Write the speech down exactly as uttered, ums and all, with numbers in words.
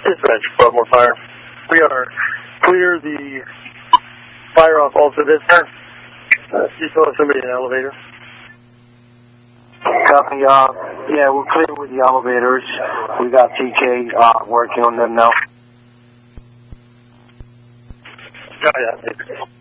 Dispatch, Baltimore Fire. We are clear the fire off also this time. Uh, you still have somebody in the elevator? Copy, uh, yeah, we're clear with the elevators. We got T K uh, working on them now. Oh, yeah.